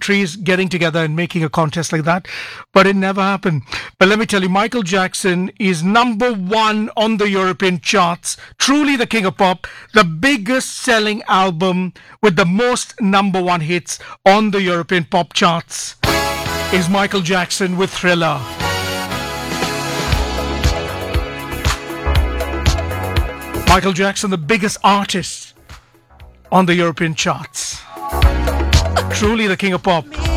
countries getting together and making a contest like that, but it never happened. But let me tell you, Michael Jackson is number one on the European charts, truly the king of pop, the biggest selling album with the most number one hits on the European pop charts is Michael Jackson with Thriller. Michael Jackson, the biggest artist on the European charts. Truly the king of pop.